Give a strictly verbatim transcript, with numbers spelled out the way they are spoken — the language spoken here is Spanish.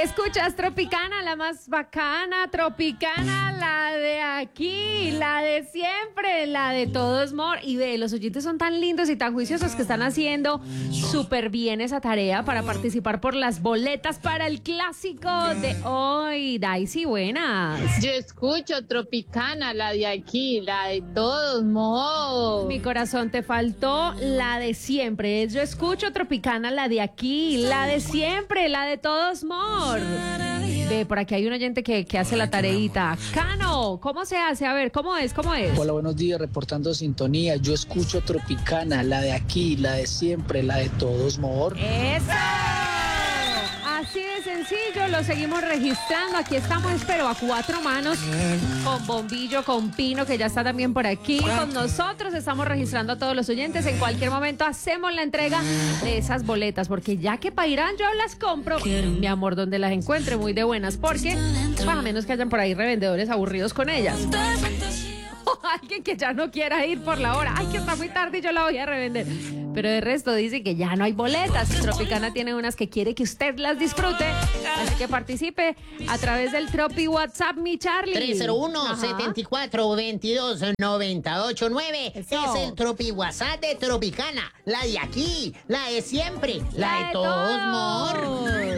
escuchas Tropicana, la más bacana, Tropicana, la de aquí, la de siempre, la de todos more. Y ve, los oyentes son tan lindos y tan juiciosos que están haciendo súper bien esa tarea para participar por las boletas para el clásico de hoy. Daisy, buenas. Yo escucho Tropicana, la de aquí, la de todos modos. Mi corazón, te faltó la de siempre. Yo escucho Tropicana, la de aquí, la de siempre, la de todos more. Ve, por aquí hay un oyente que, que hace la tareita. Cano, ¿cómo se hace? A ver, ¿cómo es? ¿Cómo es? Hola, buenos días, reportando sintonía. Yo escucho Tropicana, la de aquí, la de siempre, la de todos more. ¡Eso! Así de sencillo, lo seguimos registrando. Aquí estamos, pero a cuatro manos, con Bombillo, con Pino, que ya está también por aquí con nosotros. Estamos registrando a todos los oyentes. En cualquier momento hacemos la entrega de esas boletas, porque ya que para Irán yo las compro, mi amor, donde las encuentre, muy de buenas, porque pues, a menos que hayan por ahí revendedores aburridos con ellas. O alguien que ya no quiera ir por la hora. Ay, que está muy tarde y yo la voy a revender. Pero de resto dice que ya no hay boletas. Tropicana tiene unas que quiere que usted las disfrute. Así que participe a través del Tropi WhatsApp, mi Charlie. tres cero uno, siete cuatro, veintidós, noventa y ocho nueve. Eso. Es el Tropi WhatsApp de Tropicana. La de aquí, la de siempre, la, La de de todos todos. more.